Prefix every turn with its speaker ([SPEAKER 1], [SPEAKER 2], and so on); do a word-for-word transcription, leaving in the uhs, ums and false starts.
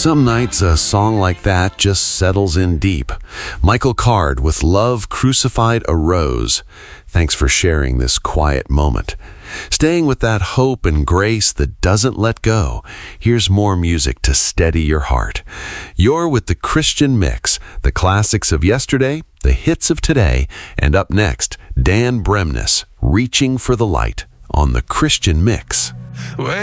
[SPEAKER 1] Some nights a song like that just settles in deep. Michael Card with Love Crucified a Rose. Thanks for sharing this quiet moment. Staying with that hope and grace that doesn't let go, here's more music to steady your heart. You're with the Christian Mix, the classics of yesterday, the hits of today, and up next, Dan Bremnes, Reaching for the Light on the Christian Mix.
[SPEAKER 2] When